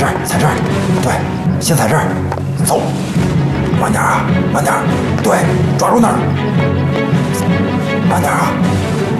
这儿，踩这儿，对，先踩这儿，走，慢点啊，慢点，对，抓住那儿，慢点啊。